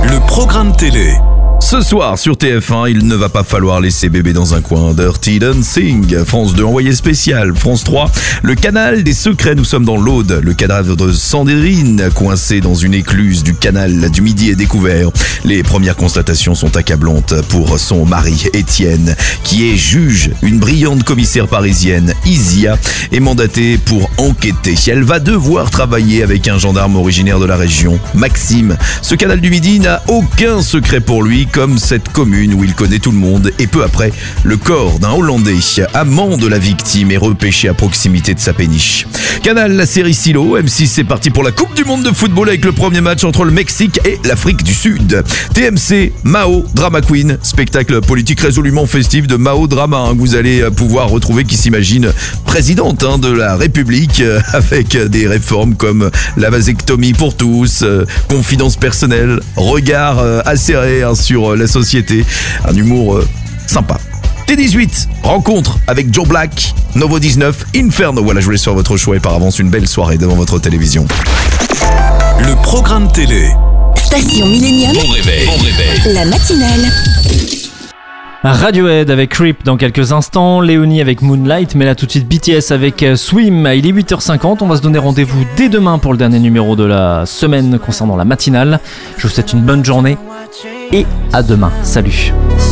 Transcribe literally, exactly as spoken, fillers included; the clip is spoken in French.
Le programme télé. Ce soir sur T F un, il ne va pas falloir laisser bébé dans un coin. Dirty Dancing, France deux envoyé spécial, France trois, le canal des secrets, nous sommes dans l'Aude. Le cadavre de Sandrine, coincé dans une écluse du canal du Midi, est découvert. Les premières constatations sont accablantes pour son mari, Étienne, qui est juge. Une brillante commissaire parisienne, Isia, est mandatée pour enquêter. Elle va devoir travailler avec un gendarme originaire de la région, Maxime. Ce canal du Midi n'a aucun secret pour lui, comme cette commune où il connaît tout le monde. Et peu après, le corps d'un Hollandais, amant de la victime, est repêché à proximité de sa péniche. Canal, la série Silo. M six, c'est parti pour la Coupe du Monde de football avec le premier match entre le Mexique et l'Afrique du Sud. T M C, Mao, Drama Queen, spectacle politique résolument festif de Mao Drama, hein, que vous allez pouvoir retrouver, qui s'imagine présidente hein, de la République, euh, avec des réformes comme la vasectomie pour tous, euh, confidence personnelle, regard euh, acéré hein, sur la société, un humour euh, sympa. T dix-huit, rencontre avec Joe Black, Novo dix-neuf, Inferno. Voilà, je vous laisse faire votre choix et par avance une belle soirée devant votre télévision. Le programme télé. Station Millennium. Bon réveil. Bon réveil. La matinale. Radiohead avec Creep dans quelques instants, Léonie avec Moonlight, mais là tout de suite B T S avec Swim. Il est huit heures cinquante, on va se donner rendez-vous dès demain pour le dernier numéro de la semaine concernant la matinale. Je vous souhaite une bonne journée et à demain. Salut.